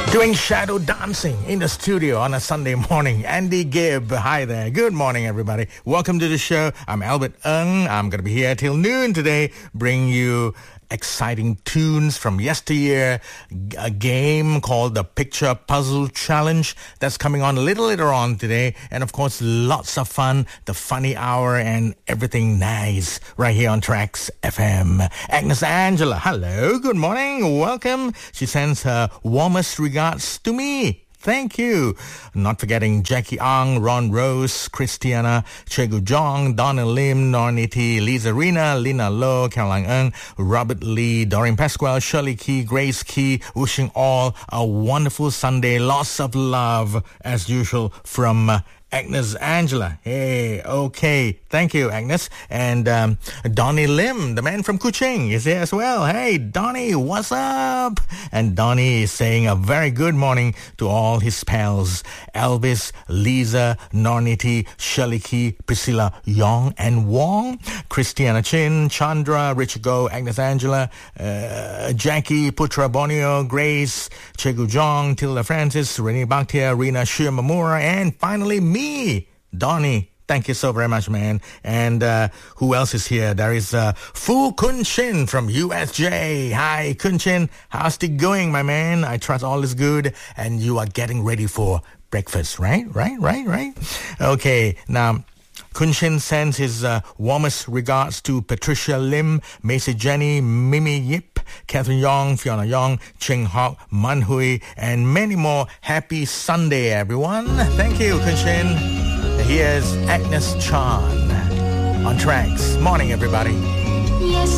Doing shadow dancing in the studio on a Sunday morning. Andy Gibb, hi there. Good morning, everybody. Welcome to the show. I'm Albert Ng. I'm going to be here till noon today, bring you exciting tunes from yesteryear, a game called the Picture Puzzle Challenge that's coming on a little later on today, and of course lots of fun, the funny hour and everything nice right here on Tracks FM. Agnes Angela, hello, good morning, welcome. She sends her warmest regards to me. Thank you. Not forgetting Jackie Ang, Ron Rose, Christiana, Chegu Jong, Donna Lim, Norniti, Lisa Rina, Lina Lo, Caroline Ng, Robert Lee, Doreen Pasquale, Shirley Key, Grace Key, wishing all a wonderful Sunday. Lots of love, as usual, from Agnes Angela. Hey, okay. Thank you, Agnes. And Donnie Lim, the man from Kuching, is here as well. Hey, Donnie, what's up? And Donnie is saying a very good morning to all his pals. Elvis, Lisa, Norniti, Shirley Key, Priscilla Yong and Wong, Christiana Chin, Chandra, Richard Go, Agnes Angela, Jackie, Putra Bonio, Grace, Chegu Jong, Tilda Francis, Renee Bhatia, Rina Shimamura, and finally me, Donnie. Thank you so very much, man. And who else is here? There is Fu Kun Shin from USJ. Hi, Kun Shin. How's it going, my man? I trust all is good and you are getting ready for breakfast, right? Right. Okay, now Kun Shin sends his warmest regards to Patricia Lim, Macy Jenny, Mimi Yip, Catherine Yong, Fiona Yong, Ching Hock, Man Hui, and many more. Happy Sunday, everyone. Thank you, Kun Shin. Here's Agnes Chan on Tracks. Morning, everybody.